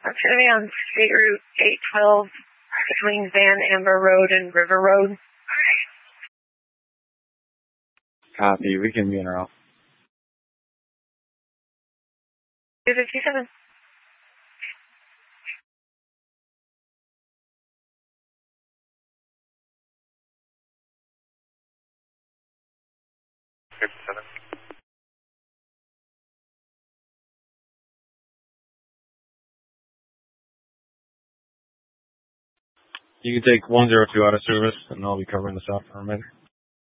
It's going to be on State Route 812 between Van Amber Road and River Road. Copy. We can be in route. 257. You can take 102 out of service, and I'll be covering the south for a minute.